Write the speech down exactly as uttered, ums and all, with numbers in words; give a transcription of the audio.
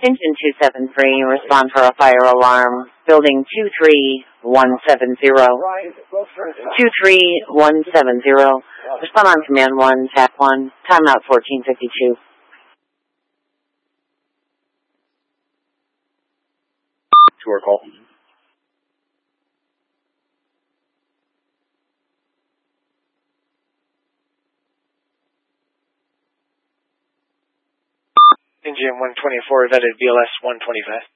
Engine two seven three, respond for a fire alarm. Building two three one seven zero. two three one seven zero. Respond on command one, T A C one. Timeout fourteen fifty-two. To our call. Engine one twenty-four, vetted V L S one twenty-five.